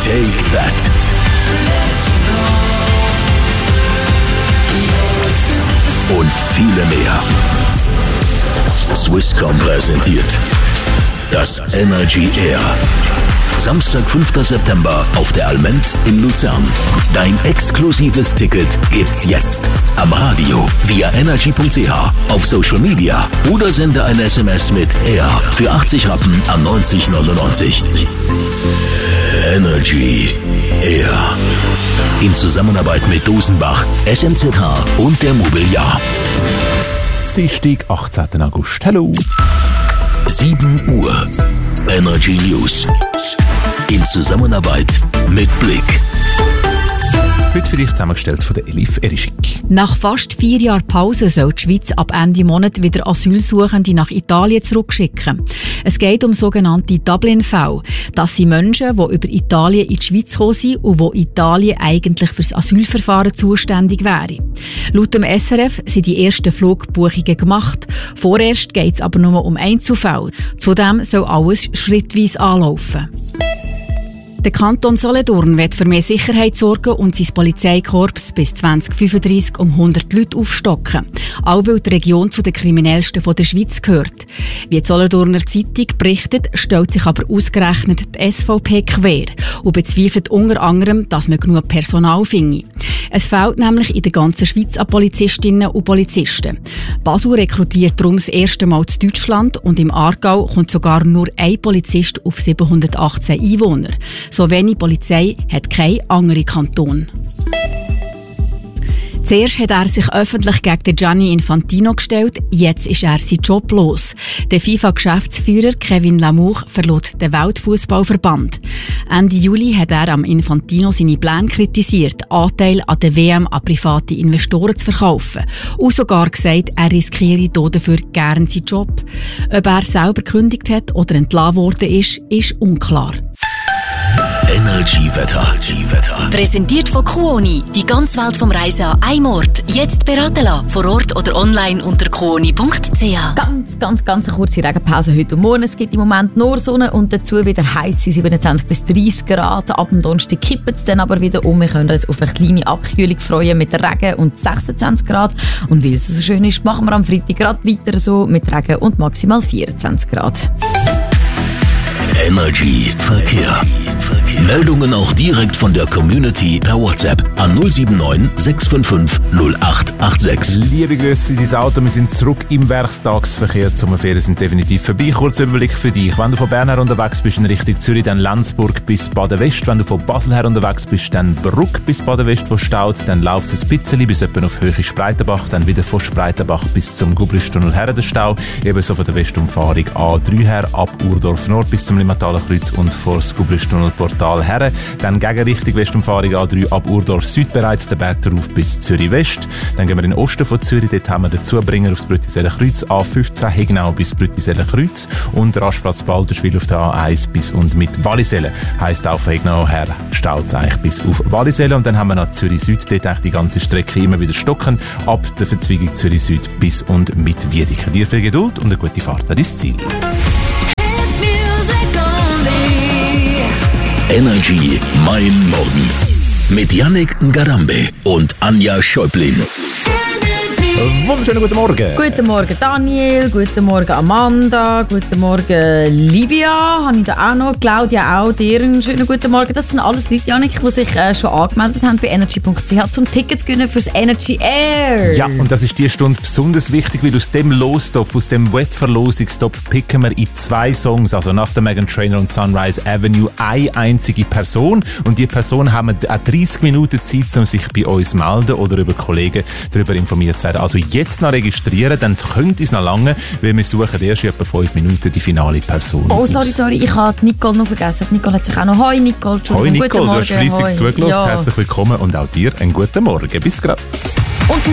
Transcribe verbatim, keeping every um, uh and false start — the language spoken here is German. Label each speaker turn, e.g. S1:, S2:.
S1: Take That. Und viele mehr. Swisscom präsentiert das Energy Air. Samstag, fünfter September auf der Alment in Luzern. Dein exklusives Ticket gibt's jetzt am Radio, via energy punkt c h, auf Social Media oder sende ein S M S mit Air für achtzig Rappen an neunzig neunundneunzig. Energy Air. In Zusammenarbeit mit Dosenbach, S M Z H und der Mobiliar.
S2: Dienstag, achtzehnten August. Hallo.
S1: sieben Uhr. Energy News. In Zusammenarbeit mit Blick.
S2: Heute für dich zusammengestellt von der Elif Erischik.
S3: Nach fast vier Jahren Pause soll die Schweiz ab Ende Monat wieder Asylsuchende nach Italien zurückschicken. Es geht um sogenannte Dublin-Fälle. Das sind Menschen, die über Italien in die Schweiz gekommen sind und wo Italien eigentlich für das Asylverfahren zuständig wäre. Laut dem S R F sind die ersten Flugbuchungen gemacht. Vorerst geht es aber nur um Einzelfälle. Zudem soll alles schrittweise anlaufen. Der Kanton Solothurn wird für mehr Sicherheit sorgen und sein Polizeikorps bis zwanzig fünfunddreissig um hundert Leute aufstocken. Auch weil die Region zu den kriminellsten der Schweiz gehört. Wie die Solothurner Zeitung berichtet, stellt sich aber ausgerechnet die S V P quer und bezweifelt unter anderem, dass man genug Personal finde. Es fehlt nämlich in der ganzen Schweiz an Polizistinnen und Polizisten. Basel rekrutiert darum das erste Mal zu Deutschland und im Aargau kommt sogar nur ein Polizist auf siebenhundertachtzehn Einwohner. So wenig Polizei hat kein anderer Kanton. Zuerst hat er sich öffentlich gegen Gianni Infantino gestellt, jetzt ist er seinen Job los. Der FIFA-Geschäftsführer Kevin Lamour verlot den Weltfußballverband. Ende Juli hat er am Infantino seine Pläne kritisiert, Anteil an der W M an private Investoren zu verkaufen. Und sogar gesagt, er riskiere dafür gerne seinen Job. Ob er selber gekündigt hat oder entlassen worden ist, ist unklar.
S1: Energy Wetter.
S4: Präsentiert von Kuoni. Die ganze Welt vom Reisen an einem Ort. Jetzt beraten lassen. Vor Ort oder online unter kuoni punkt c h.
S5: Ganz, ganz, ganz eine kurze Regenpause heute und morgen. Es gibt im Moment nur Sonne und dazu wieder heisse siebenundzwanzig bis dreißig Grad. Ab dem Donnerstag kippt es dann aber wieder um. Wir können uns auf eine kleine Abkühlung freuen mit Regen und sechsundzwanzig Grad. Und weil es so schön ist, machen wir am Freitag gerade weiter so mit Regen und maximal vierundzwanzig Grad.
S1: Energy Verkehr. Meldungen auch direkt von der Community per WhatsApp an null sieben neun sechs fünf fünf null acht acht sechs.
S2: Liebe Grüße in dein Auto, wir sind zurück im Werktagsverkehr. Die Sommerferien sind definitiv vorbei. Kurzer Überblick für dich. Wenn du von Bern her unterwegs bist in Richtung Zürich, dann Lenzburg bis Baden-West. Wenn du von Basel her unterwegs bist, dann Bruck bis Baden-West, wo staut. Dann läuft es ein bisschen bis etwa auf Höhe Spreitenbach. Dann wieder von Spreitenbach bis zum Gubristunnel her der Stau. Ebenso von der Westumfahrung A drei her ab Urdorf Nord bis zum Limmathaler Kreuz und vor das Gubristunnelportal her. Dann Gegenrichtung Westumfahrung A drei ab Urdorf Süd bereits, den Berg darauf bis Zürich West. Dann gehen wir in den Osten von Zürich, dort haben wir den Zubringer aufs Brüttiseler Kreuz A fünfzehn Hegnau bis Brüttiseler Kreuz und Rastplatz Balderschwil auf der A eins bis und mit Wallisellen. Heisst auch von Hegnau her staut es eigentlich bis auf Wallisellen. Und dann haben wir noch Zürich Süd, dort eigentlich die ganze Strecke immer wieder stocken, ab der Verzweigung Zürich Süd bis und mit Wiedeke. Dir viel Geduld und eine gute Fahrt an dein Ziel.
S1: Energy Mein Morgen mit Yannick Ngarambe und Anja Schäublin.
S2: Wunderschönen guten Morgen.
S5: Guten Morgen Daniel, guten Morgen Amanda, guten Morgen Livia, habe ich da auch noch, Claudia auch, dir einen schönen guten Morgen. Das sind alles Leute, Janik, die sich äh, schon angemeldet haben bei energy punkt c h zum Tickets gewinnen fürs Energy Air.
S2: Ja, und das ist diese Stunde besonders wichtig, weil aus dem Lostopf, aus dem Webverlosungstopf picken wir in zwei Songs, also nach der Meghan Trainor und Sunrise Avenue, eine einzige Person. Und die Person haben auch dreißig Minuten Zeit, um sich bei uns zu melden oder über Kollegen darüber informiert zu werden. Also jetzt noch registrieren, dann könnte es noch lange, weil wir suchen erst in etwa fünf Minuten die finale Person.
S5: Oh, sorry, aus. sorry, ich habe Nicole noch vergessen. Nicole hat sich auch noch... Hoi Nicole,
S2: Hoi Nicole,
S5: guten
S2: du
S5: Morgen.
S2: hast fleissig zugelassen. Ja. Herzlich willkommen und auch dir einen guten Morgen. Bis grad.